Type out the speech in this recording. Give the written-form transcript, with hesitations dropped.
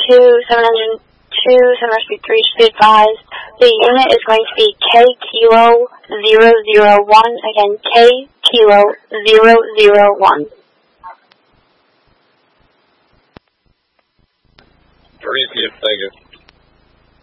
702, 703 should be advised. The unit is going to be K Kilo 001. Again, K Kilo 001. Thank you.